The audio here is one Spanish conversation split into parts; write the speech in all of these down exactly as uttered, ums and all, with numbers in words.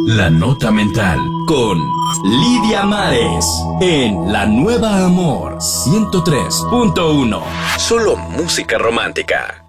La Nota Mental con Lidia Mares en La Nueva Amor ciento tres punto uno. Solo música romántica.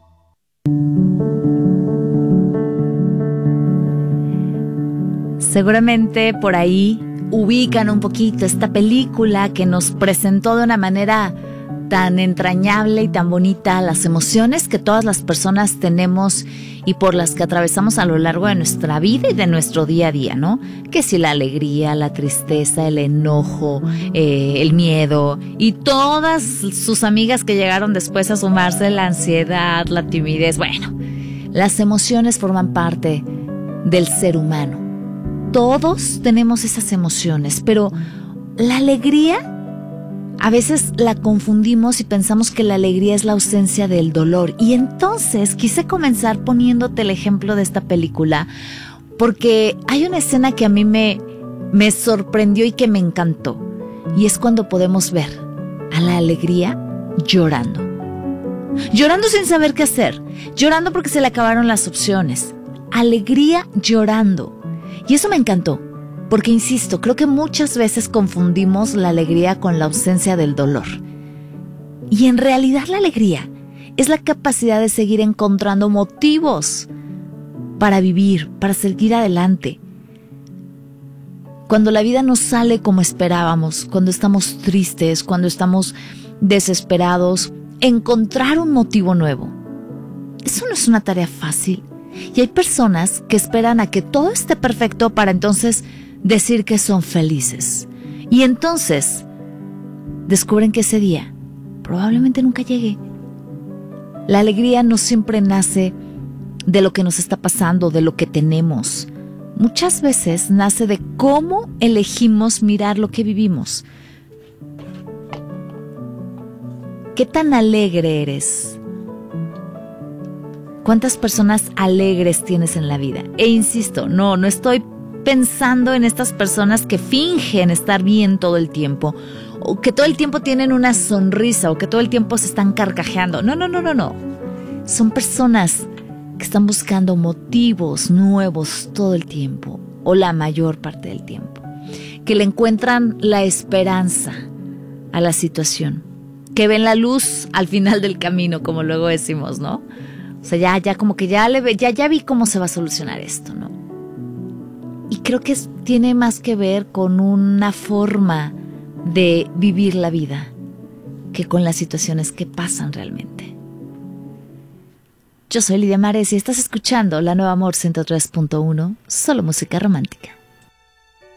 Seguramente por ahí ubican un poquito esta película que nos presentó de una manera tan entrañable y tan bonita las emociones que todas las personas tenemos y por las que atravesamos a lo largo de nuestra vida y de nuestro día a día, ¿no? Que si la alegría, la tristeza, el enojo, eh, el miedo y todas sus amigas que llegaron después a sumarse, la ansiedad, la timidez. Bueno, las emociones forman parte del ser humano. Todos tenemos esas emociones, pero la alegría a veces la confundimos y pensamos que la alegría es la ausencia del dolor. Y entonces quise comenzar poniéndote el ejemplo de esta película porque hay una escena que a mí me, me sorprendió y que me encantó. Y es cuando podemos ver a la alegría llorando. Llorando sin saber qué hacer. Llorando porque se le acabaron las opciones. Alegría llorando. Y eso me encantó. Porque, insisto, creo que muchas veces confundimos la alegría con la ausencia del dolor. Y en realidad la alegría es la capacidad de seguir encontrando motivos para vivir, para seguir adelante. Cuando la vida no sale como esperábamos, cuando estamos tristes, cuando estamos desesperados, encontrar un motivo nuevo. Eso no es una tarea fácil. Y hay personas que esperan a que todo esté perfecto para entonces decir que son felices. Y entonces descubren que ese día probablemente nunca llegue. La alegría no siempre nace de lo que nos está pasando, de lo que tenemos. Muchas veces nace de cómo elegimos mirar lo que vivimos. ¿Qué tan alegre eres? ¿Cuántas personas alegres tienes en la vida? E insisto, no, no estoy pensando en estas personas que fingen estar bien todo el tiempo, o que todo el tiempo tienen una sonrisa, o que todo el tiempo se están carcajeando. No, no, no, no, no. Son personas que están buscando motivos nuevos todo el tiempo, o la mayor parte del tiempo. Que le encuentran la esperanza a la situación. Que ven la luz al final del camino, como luego decimos, ¿no? O sea, ya, ya como que ya, le, ya, ya vi cómo se va a solucionar esto, ¿no? Y creo que es, tiene más que ver con una forma de vivir la vida que con las situaciones que pasan realmente. Yo soy Lidia Mares y estás escuchando La Nueva Amor ciento tres punto uno, solo música romántica.